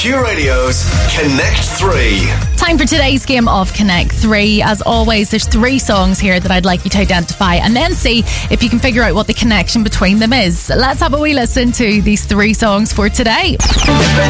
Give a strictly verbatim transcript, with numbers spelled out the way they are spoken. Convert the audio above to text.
Q Radio's Connect three. Time for today's game of Connect three. As always, there's three songs here that I'd like you to identify and then see if you can figure out what the connection between them is. Let's have a wee listen to these three songs for today.